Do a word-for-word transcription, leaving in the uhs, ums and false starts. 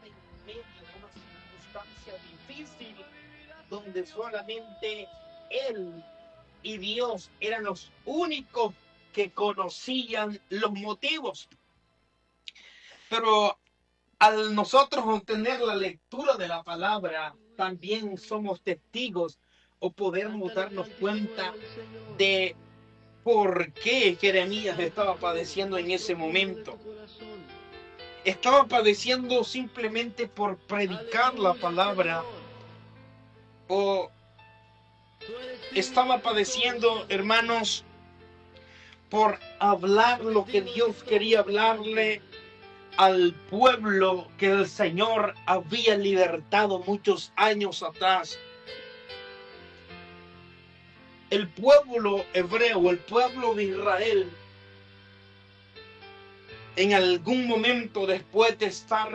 en medio de una circunstancia difícil donde solamente Él y Dios eran los únicos que conocían los motivos. Pero al nosotros obtener la lectura de la palabra, también somos testigos o podemos darnos cuenta de por qué Jeremías estaba padeciendo en ese momento. Estaba padeciendo simplemente por predicar la palabra, o estaba padeciendo, hermanos, por hablar lo que Dios quería hablarle al pueblo que el Señor había libertado muchos años atrás. El pueblo hebreo, el pueblo de Israel, en algún momento después de estar